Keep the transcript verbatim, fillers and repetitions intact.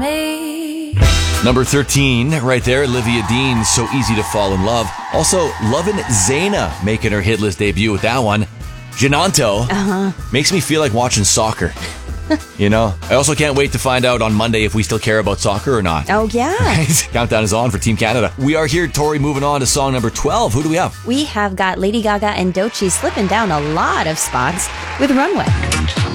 me. Number thirteen, right there, Olivia Dean, So Easy to Fall in Love. Also, Lovin' Zaina making her hit list debut with that one. Genanto Uh-huh. makes me feel like watching soccer. You know, I also can't wait to find out on Monday if we still care about soccer or not. Oh, yeah. Right? Countdown is on for Team Canada. We are here, Tori, moving on to song number twelve. Who do we have? We have got Lady Gaga and Doechii slipping down a lot of spots with Runway.